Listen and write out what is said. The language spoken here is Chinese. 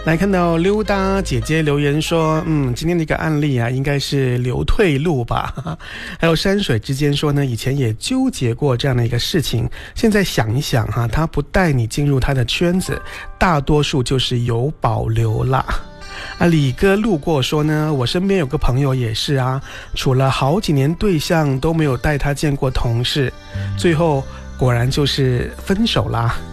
来看到溜达姐姐留言说，今天的一个案例啊，应该是留退路吧。还有山水之间说呢，以前也纠结过这样的一个事情，现在想一想哈，他不带你进入他的圈子，大多数就是有保留啦。李哥路过说呢，我身边有个朋友也是啊，处了好几年对象都没有带他见过同事，最后果然就是分手啦。